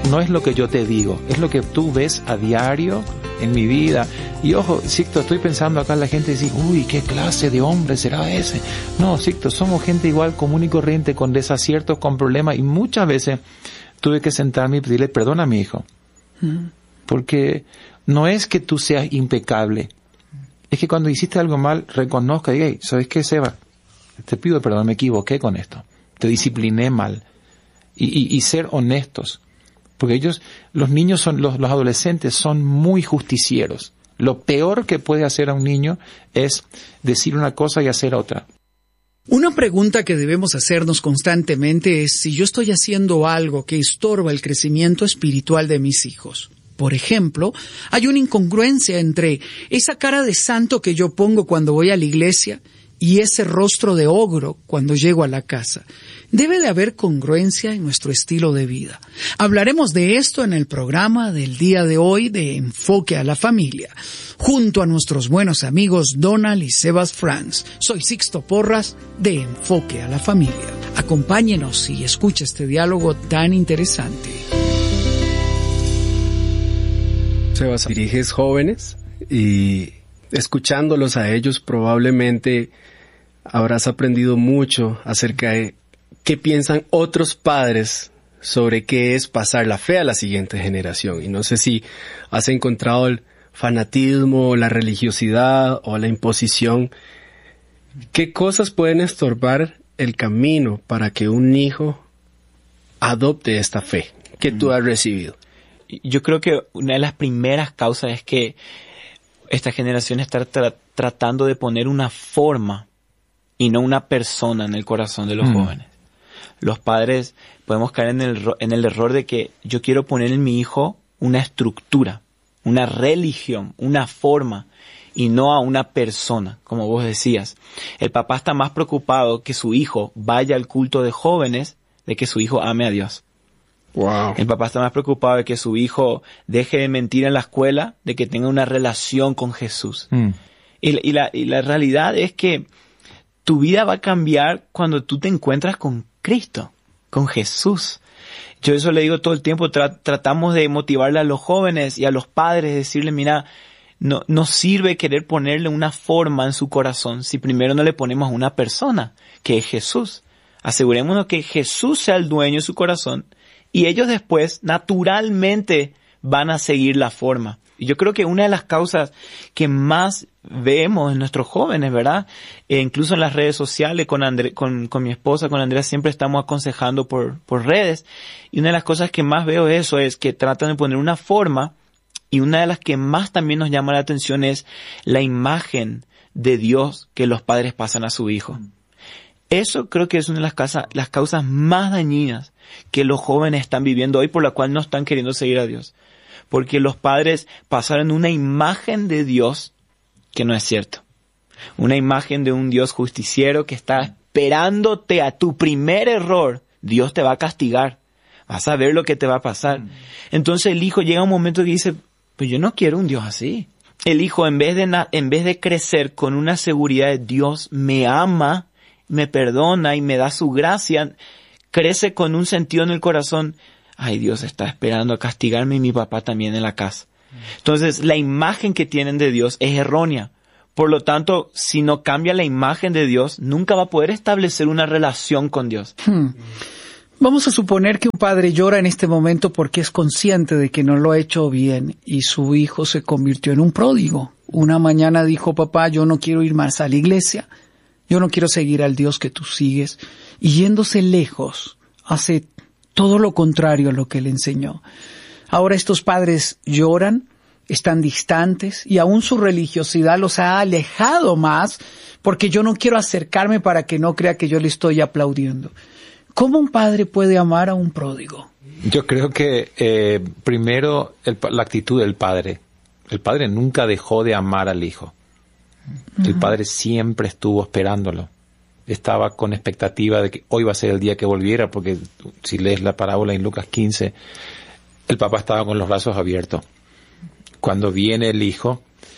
no es lo que yo te digo, es lo que tú ves a diario en mi vida. Y ojo, Sixto, estoy pensando acá, la gente dice, uy, ¿qué clase de hombre será ese? No, Sixto, somos gente igual, común y corriente, con desaciertos, con problemas, y muchas veces tuve que sentarme y pedirle perdón a mi hijo. Porque no es que tú seas impecable, es que cuando hiciste algo mal, reconozca, diga, hey, ¿sabes qué, Seba? Te pido perdón, me equivoqué con esto, te discipliné mal. Y ser honestos. Porque los niños los adolescentes son muy justicieros. Lo peor que puede hacer a un niño es decir una cosa y hacer otra. Una pregunta que debemos hacernos constantemente es si yo estoy haciendo algo que estorba el crecimiento espiritual de mis hijos. Por ejemplo, hay una incongruencia entre esa cara de santo que yo pongo cuando voy a la iglesia y ese rostro de ogro cuando llego a la casa. Debe de haber congruencia en nuestro estilo de vida. Hablaremos de esto en el programa del día de hoy de Enfoque a la Familia, junto a nuestros buenos amigos Donald y Sebas Franz. Soy Sixto Porras de Enfoque a la Familia. Acompáñenos y escuche este diálogo tan interesante. Sebas, diriges jóvenes y escuchándolos a ellos probablemente habrás aprendido mucho acerca de qué piensan otros padres sobre qué es pasar la fe a la siguiente generación. Y no sé si has encontrado el fanatismo, la religiosidad o la imposición. ¿Qué cosas pueden estorbar el camino para que un hijo adopte esta fe que tú has recibido? Yo creo que una de las primeras causas es que esta generación está tratando de poner una forma y no una persona en el corazón de los jóvenes. Los padres podemos caer en el error de que yo quiero poner en mi hijo una estructura, una religión, una forma, y no a una persona, como vos decías. El papá está más preocupado que su hijo vaya al culto de jóvenes de que su hijo ame a Dios. Wow. El papá está más preocupado de que su hijo deje de mentir en la escuela, de que tenga una relación con Jesús. Y la realidad es que tu vida va a cambiar cuando tú te encuentras con Cristo, con Jesús. Yo eso le digo todo el tiempo, tratamos de motivarle a los jóvenes y a los padres, decirle, mira, no sirve querer ponerle una forma en su corazón si primero no le ponemos a una persona, que es Jesús. Asegurémonos que Jesús sea el dueño de su corazón y ellos después naturalmente van a seguir la forma. Y yo creo que una de las causas que más vemos en nuestros jóvenes, ¿verdad? Incluso en las redes sociales, con mi esposa, con Andrea, siempre estamos aconsejando por redes. Y una de las cosas que más veo eso es que tratan de poner una forma, y una de las que más también nos llama la atención es la imagen de Dios que los padres pasan a su hijo. Eso creo que es una de las causas más dañinas que los jóvenes están viviendo hoy, por la cual no están queriendo seguir a Dios. Porque los padres pasaron una imagen de Dios que no es cierto. Una imagen de un Dios justiciero que está esperándote a tu primer error. Dios te va a castigar. Vas a ver lo que te va a pasar. Entonces el hijo llega a un momento que dice, pues yo no quiero un Dios así. El hijo, en vez de crecer con una seguridad de Dios me ama, me perdona y me da su gracia, crece con un sentido en el corazón, ay, Dios está esperando a castigarme y mi papá también en la casa. Entonces, la imagen que tienen de Dios es errónea. Por lo tanto, si no cambia la imagen de Dios, nunca va a poder establecer una relación con Dios. Vamos a suponer que un padre llora en este momento porque es consciente de que no lo ha hecho bien y su hijo se convirtió en un pródigo. Una mañana dijo, papá, yo no quiero ir más a la iglesia, yo no quiero seguir al Dios que tú sigues. Y yéndose lejos, hace todo lo contrario a lo que le enseñó. Ahora estos padres lloran, están distantes y aún su religiosidad los ha alejado más porque yo no quiero acercarme para que no crea que yo le estoy aplaudiendo. ¿Cómo un padre puede amar a un pródigo? Yo creo que primero la actitud del padre. El padre nunca dejó de amar al hijo. El padre siempre estuvo esperándolo. Estaba con expectativa de que hoy va a ser el día que volviera, porque si lees la parábola en Lucas 15, el papá estaba con los brazos abiertos. Cuando viene el hijo,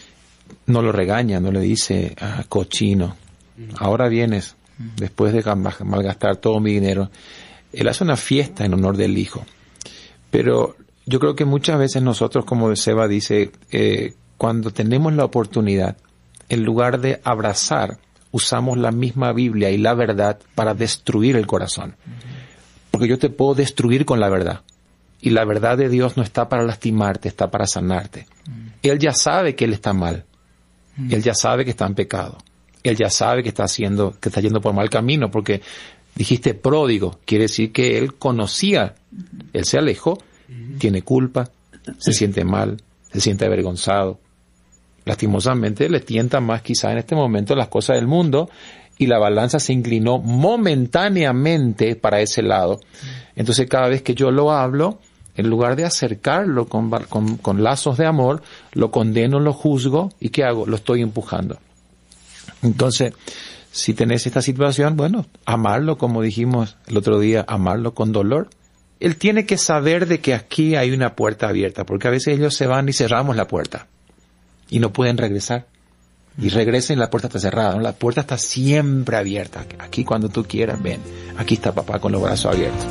no lo regaña, no le dice, cochino, ahora vienes, después de malgastar todo mi dinero. Él hace una fiesta en honor del hijo. Pero yo creo que muchas veces nosotros, como Seba dice, cuando tenemos la oportunidad, en lugar de abrazar, usamos la misma Biblia y la verdad para destruir el corazón. Porque yo te puedo destruir con la verdad. Y la verdad de Dios no está para lastimarte, está para sanarte. Él ya sabe que él está mal. Él ya sabe que está en pecado. Él ya sabe que está yendo por mal camino, porque dijiste pródigo, quiere decir que él conocía, él se alejó, tiene culpa, se siente mal, se siente avergonzado. Lastimosamente le tientan más quizá en este momento las cosas del mundo y la balanza se inclinó momentáneamente para ese lado. Entonces cada vez que yo lo hablo, en lugar de acercarlo con lazos de amor, lo condeno, lo juzgo y ¿qué hago? Lo estoy empujando. Entonces, si tenés esta situación, bueno, amarlo como dijimos el otro día, amarlo con dolor. Él tiene que saber de que aquí hay una puerta abierta, porque a veces ellos se van y cerramos la puerta y no pueden regresar. Y regresen y la puerta está cerrada, ¿no? La puerta está siempre abierta. Aquí cuando tú quieras, ven. Aquí está papá con los brazos abiertos.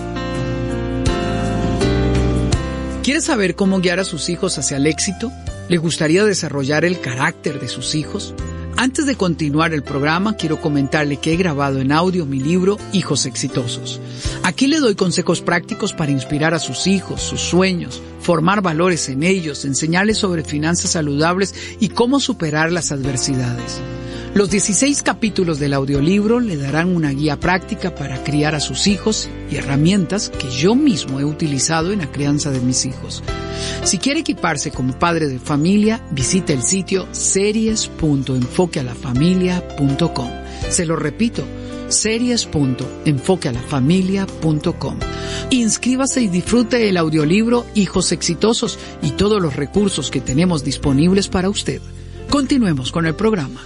¿Quiere saber cómo guiar a sus hijos hacia el éxito? ¿Le gustaría desarrollar el carácter de sus hijos? Antes de continuar el programa, quiero comentarle que he grabado en audio mi libro Hijos Exitosos. Aquí le doy consejos prácticos para inspirar a sus hijos, sus sueños, formar valores en ellos, enseñarles sobre finanzas saludables y cómo superar las adversidades. Los 16 capítulos del audiolibro le darán una guía práctica para criar a sus hijos y herramientas que yo mismo he utilizado en la crianza de mis hijos. Si quiere equiparse como padre de familia, visite el sitio series.enfoquealafamilia.com. Se lo repito, series.enfoquealafamilia.com. Inscríbase y disfrute el audiolibro Hijos Exitosos y todos los recursos que tenemos disponibles para usted. Continuemos con el programa.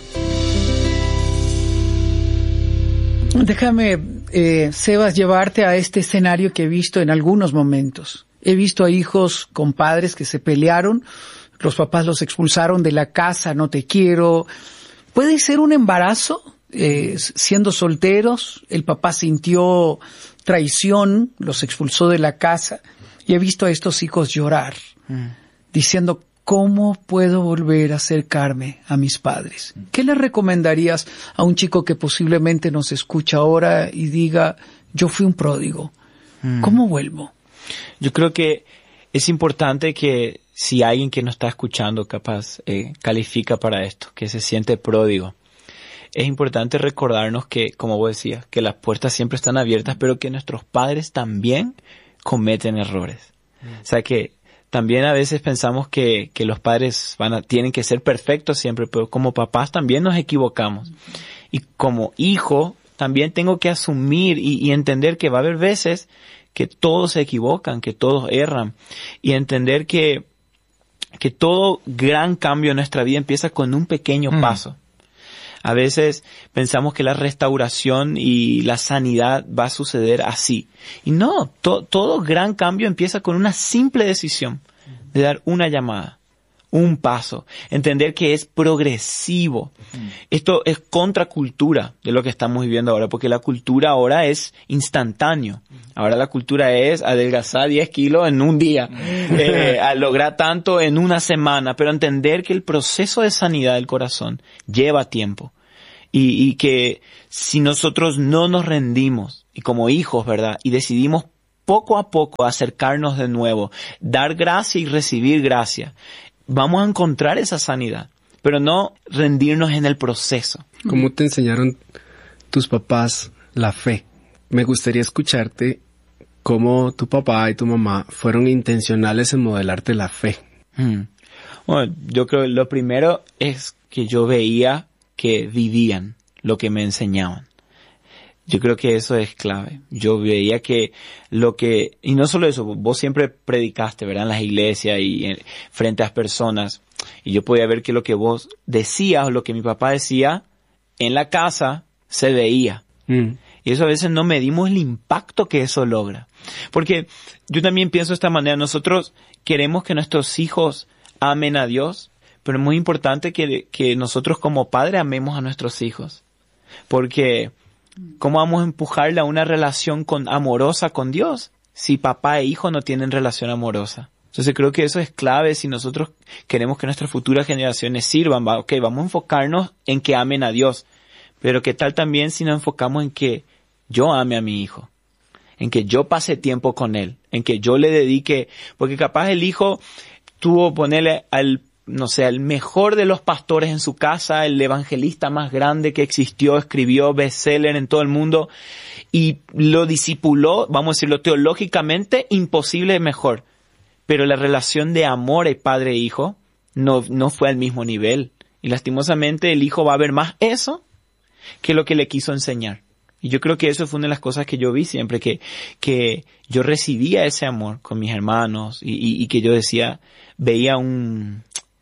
Déjame, Sebas, llevarte a este escenario que he visto en algunos momentos. He visto a hijos con padres que se pelearon, los papás los expulsaron de la casa, no te quiero. ¿Puede ser un embarazo? Siendo solteros, el papá sintió traición, los expulsó de la casa. Y he visto a estos hijos llorar, diciendo, ¿cómo puedo volver a acercarme a mis padres? ¿Qué le recomendarías a un chico que posiblemente nos escucha ahora y diga, yo fui un pródigo? ¿Cómo vuelvo? Yo creo que es importante que si alguien que nos está escuchando capaz califica para esto, que se siente pródigo, es importante recordarnos que, como vos decías, que las puertas siempre están abiertas, pero que nuestros padres también cometen errores. O sea que también a veces pensamos que los padres tienen que ser perfectos siempre, pero como papás también nos equivocamos. Y como hijo también tengo que asumir y entender que va a haber veces que todos se equivocan, que todos erran. Y entender que todo gran cambio en nuestra vida empieza con un pequeño paso. A veces pensamos que la restauración y la sanidad va a suceder así. Y no, todo gran cambio empieza con una simple decisión de dar una llamada, un paso, entender que es progresivo. Esto es contracultura de lo que estamos viviendo ahora, porque la cultura ahora es instantáneo. Ahora la cultura es adelgazar 10 kilos en un día, a lograr tanto en una semana, pero entender que el proceso de sanidad del corazón lleva tiempo. Y que si nosotros no nos rendimos, y como hijos, ¿verdad? Y decidimos poco a poco acercarnos de nuevo, dar gracia y recibir gracia, vamos a encontrar esa sanidad, pero no rendirnos en el proceso. ¿Cómo te enseñaron tus papás la fe? Me gustaría escucharte cómo tu papá y tu mamá fueron intencionales en modelarte la fe. Bueno, yo creo que lo primero es que yo veía que vivían lo que me enseñaban. Yo creo que eso es clave. Yo veía que y no solo eso, vos siempre predicaste, ¿verdad? En las iglesias y frente a las personas. Y yo podía ver que lo que vos decías o lo que mi papá decía en la casa se veía. Y eso a veces no medimos el impacto que eso logra. Porque yo también pienso de esta manera. Nosotros queremos que nuestros hijos amen a Dios, pero es muy importante que nosotros como padres amemos a nuestros hijos. Porque ¿cómo vamos a empujarle a una relación amorosa con Dios si papá e hijo no tienen relación amorosa. Entonces creo que eso es clave si nosotros queremos que nuestras futuras generaciones sirvan. Ok, vamos a enfocarnos en que amen a Dios. Pero ¿qué tal también si nos enfocamos en que yo ame a mi hijo? En que yo pase tiempo con él. En que yo le dedique... Porque capaz el hijo tuvo ponerle al mejor de los pastores en su casa, el evangelista más grande que existió, escribió bestseller en todo el mundo y lo discipuló, vamos a decirlo teológicamente, imposible mejor. Pero la relación de amor de padre e hijo no fue al mismo nivel. Y lastimosamente el hijo va a ver más eso que lo que le quiso enseñar. Y yo creo que eso fue una de las cosas que yo vi siempre, que yo recibía ese amor con mis hermanos y que yo veía un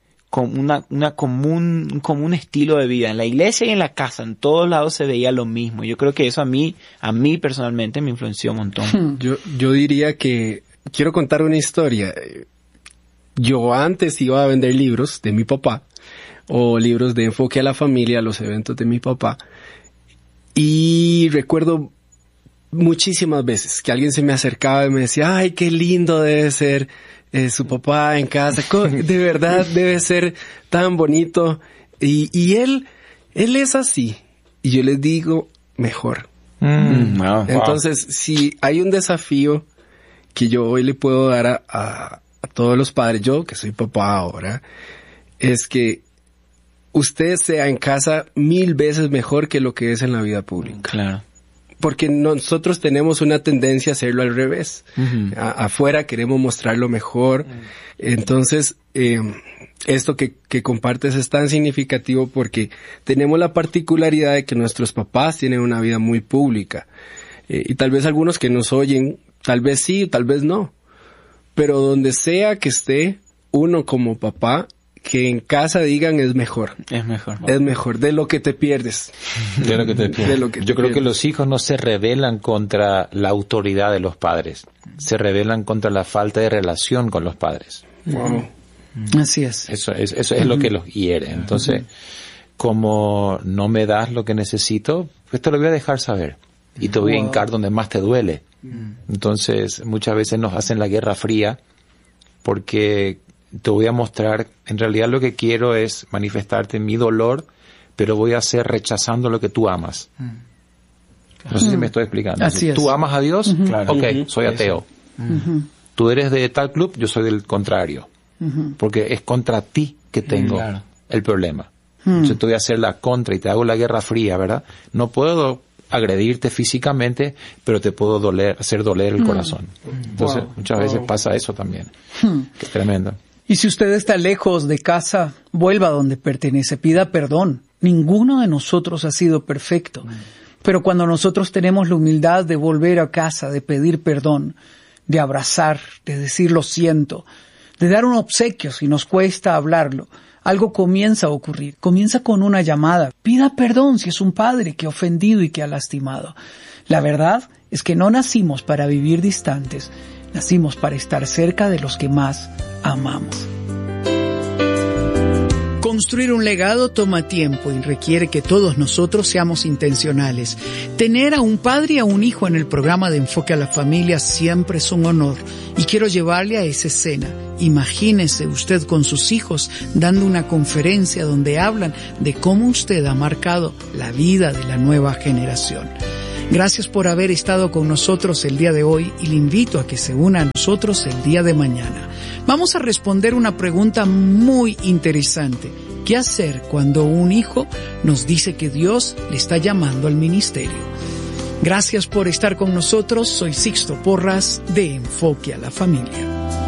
común estilo de vida. En la iglesia y en la casa, en todos lados se veía lo mismo. Yo creo que eso a mí personalmente me influenció un montón. Yo diría que quiero contar una historia. Yo antes iba a vender libros de mi papá o libros de enfoque a la familia, a los eventos de mi papá. Y recuerdo muchísimas veces que alguien se me acercaba y me decía, ay, qué lindo debe ser su papá en casa, de verdad debe ser tan bonito. Y él es así. Y yo les digo, mejor. Entonces, si hay un desafío que yo hoy le puedo dar a todos los padres, yo que soy papá ahora, es que usted sea en casa 1000 veces mejor que lo que es en la vida pública. Claro. Porque nosotros tenemos una tendencia a hacerlo al revés. Uh-huh. Afuera queremos mostrar lo mejor. Uh-huh. Entonces, esto que compartes es tan significativo porque tenemos la particularidad de que nuestros papás tienen una vida muy pública. Y tal vez algunos que nos oyen, tal vez sí, tal vez no. Pero donde sea que esté, uno como papá, que en casa digan es mejor. Es mejor. Es mejor, de lo que te pierdes. De lo que te pierdes. Yo creo que los hijos no se rebelan contra la autoridad de los padres. Se rebelan contra la falta de relación con los padres. Wow. Así es. Eso es lo que los hiere. Entonces, como no me das lo que necesito, pues te lo voy a dejar saber. Y te voy a hincar donde más te duele. Entonces, muchas veces nos hacen la guerra fría porque te voy a mostrar, en realidad lo que quiero es manifestarte mi dolor, pero voy a hacer rechazando lo que tú amas. No sé si me estoy explicando. Así es. ¿Tú amas a Dios? Claro. Ok, soy ateo. Tú eres de tal club, yo soy del contrario. Porque es contra ti que tengo el problema. Entonces te voy a hacer la contra y te hago la guerra fría, ¿verdad? No puedo agredirte físicamente, pero te puedo hacer doler el corazón. Entonces muchas veces pasa eso también. Qué tremendo. Y si usted está lejos de casa, vuelva a donde pertenece, pida perdón. Ninguno de nosotros ha sido perfecto. Pero cuando nosotros tenemos la humildad de volver a casa, de pedir perdón, de abrazar, de decir lo siento, de dar un obsequio si nos cuesta hablarlo, algo comienza a ocurrir. Comienza con una llamada. Pida perdón si es un padre que ha ofendido y que ha lastimado. La verdad es que no nacimos para vivir distantes. Nacimos para estar cerca de los que más amamos. Construir un legado toma tiempo y requiere que todos nosotros seamos intencionales. Tener a un padre y a un hijo en el programa de Enfoque a la Familia siempre es un honor. Y quiero llevarle a esa escena. Imagínese usted con sus hijos dando una conferencia donde hablan de cómo usted ha marcado la vida de la nueva generación. Gracias por haber estado con nosotros el día de hoy y le invito a que se una a nosotros el día de mañana. Vamos a responder una pregunta muy interesante. ¿Qué hacer cuando un hijo nos dice que Dios le está llamando al ministerio? Gracias por estar con nosotros. Soy Sixto Porras de Enfoque a la Familia.